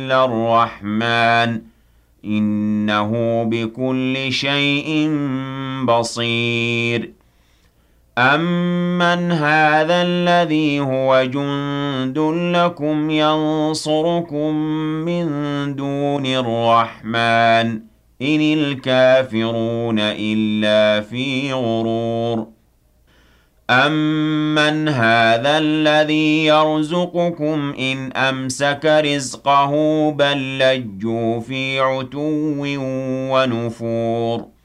إلا الرحمن إنه بكل شيء بصير أَمَّنْ هَٰذَا الَّذِي هُوَ جُندٌ لَّكُمْ يَنصُرُكُم مِّن دُونِ الرَّحْمَٰنِ ۚ إِنِ الْكَافِرُونَ إِلَّا فِي غُرُورٍ أَمَّنْ هَٰذَا الَّذِي يَرْزُقُكُمْ إِنْ أَمْسَكَ رِزْقَهُ بَل لَّجُّوا فِي عُتُوٍّ وَنُفُورٍ